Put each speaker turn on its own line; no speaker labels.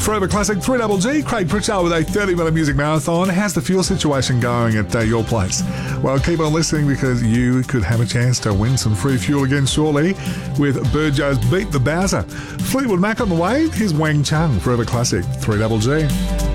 Forever Classic 3GG, Craig Pritchard with a 30-minute music marathon. How's the fuel situation going at your place? Well, keep on listening because you could have a chance to win some free fuel again shortly with Burjo's Beat the Bowser. Fleetwood Mac on the way. Here's Wang Chung, Forever Classic 3GG.